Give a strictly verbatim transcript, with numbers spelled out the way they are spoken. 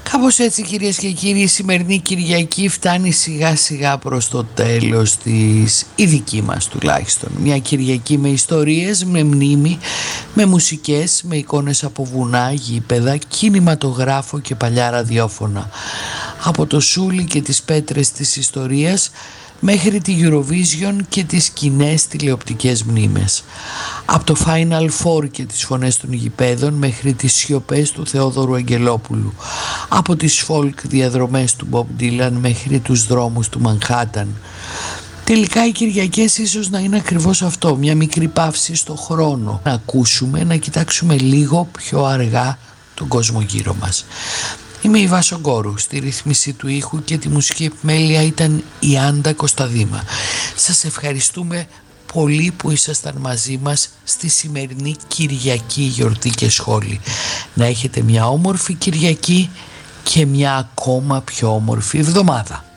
Κάπως έτσι, κυρίες και κύριοι, η σημερινή Κυριακή φτάνει σιγά σιγά προς το τέλος της, η δική μας τουλάχιστον. Μια Κυριακή με ιστορίες, με μνήμη, με μουσικές, με εικόνες από βουνά, γήπεδα, κινηματογράφο και παλιά ραδιόφωνα. Από το σούλι και τις πέτρες της ιστορίας μέχρι τη Eurovision και τις κοινές τηλεοπτικές μνήμες. Από το Final Four και τις φωνές των γηπέδων μέχρι τις σιωπές του Θεόδωρου Αγγελόπουλου. Από τις folk διαδρομές του Bob Dylan μέχρι τους δρόμους του Μανχάταν. Τελικά οι Κυριακές ίσως να είναι ακριβώς αυτό, μια μικρή παύση στο χρόνο. Να ακούσουμε, να κοιτάξουμε λίγο πιο αργά τον κόσμο γύρω μας. Είμαι η Βάσο Γκόρου, στη ρύθμιση του ήχου και τη μουσική επιμέλεια ήταν η Άντα Κωνσταδίμα. Σας ευχαριστούμε πολύ που ήσασταν μαζί μας στη σημερινή Κυριακή γιορτή και σχόλη. Να έχετε μια όμορφη Κυριακή και μια ακόμα πιο όμορφη εβδομάδα.